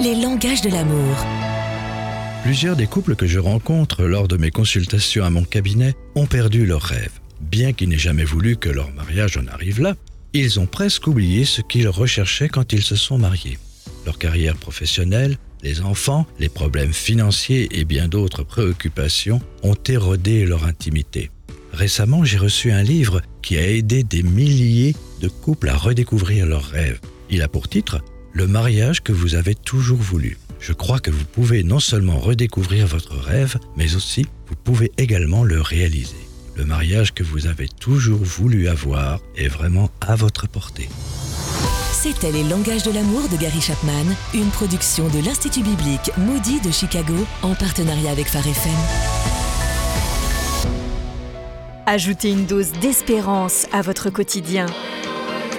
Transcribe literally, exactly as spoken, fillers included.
Les langages de l'amour. Plusieurs des couples que je rencontre lors de mes consultations à mon cabinet ont perdu leurs rêves. Bien qu'ils n'aient jamais voulu que leur mariage en arrive là, ils ont presque oublié ce qu'ils recherchaient quand ils se sont mariés. Leur carrière professionnelle, les enfants, les problèmes financiers et bien d'autres préoccupations ont érodé leur intimité. Récemment, j'ai reçu un livre qui a aidé des milliers de couples à redécouvrir leurs rêves. Il a pour titre « Le mariage que vous avez toujours voulu ». Je crois que vous pouvez non seulement redécouvrir votre rêve, mais aussi vous pouvez également le réaliser. Le mariage que vous avez toujours voulu avoir est vraiment à votre portée. C'était Les langages de l'amour de Gary Chapman, une production de l'Institut biblique Moody de Chicago en partenariat avec Phare F M. Ajoutez une dose d'espérance à votre quotidien